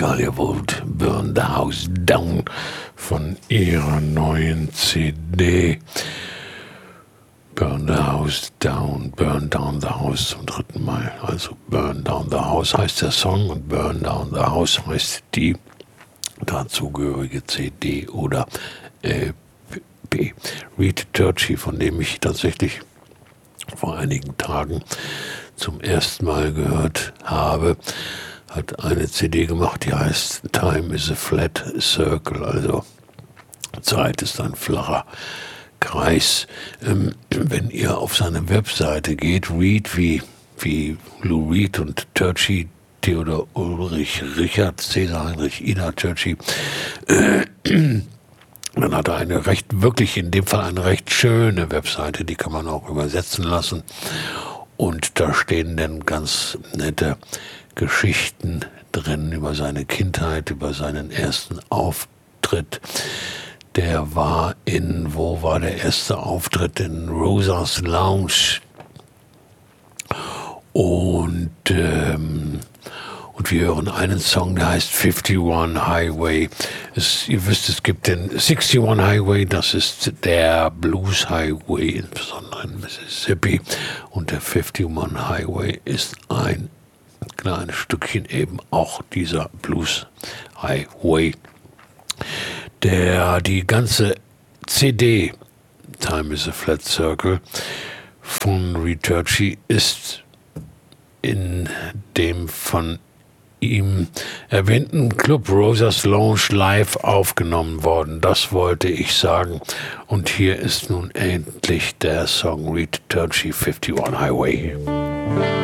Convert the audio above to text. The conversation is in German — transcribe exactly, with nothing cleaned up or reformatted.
Galia Volt, Burn the House Down von ihrer neuen C D. Burn the House Down, Burn Down the House zum dritten Mal. Also Burn Down the House heißt der Song und Burn Down the House heißt die dazugehörige C D oder L P. Reed Turchi, von dem ich tatsächlich vor einigen Tagen zum ersten Mal gehört habe, hat eine C D gemacht, die heißt Time is a Flat Circle, also Zeit ist ein flacher Kreis. Ähm, wenn ihr auf seine Webseite geht, Reed wie, wie Lou Reed und Turchi, Theodor Ulrich Richard, Cäsar Heinrich Ida Turchi, äh, dann hat er eine recht, wirklich in dem Fall eine recht schöne Webseite, die kann man auch übersetzen lassen. Und da stehen dann ganz nette Geschichten drin über seine Kindheit, über seinen ersten Auftritt. Der war in, wo war der erste Auftritt? In Rosas Lounge. Und, ähm, und wir hören einen Song, der heißt einundfünfzig Highway. Es, ihr wisst, es gibt den einundsechzig Highway, das ist der Blues Highway, insbesondere in Mississippi. Und der einundfünfzig Highway ist ein kleines Stückchen eben auch dieser Blues Highway. Der, die ganze C D Time is a Flat Circle von Reed Turchi ist in dem von ihm erwähnten Club Rosas Lounge live aufgenommen worden. Das wollte ich sagen. Und hier ist nun endlich der Song Reed Turchi einundfünfzig Highway.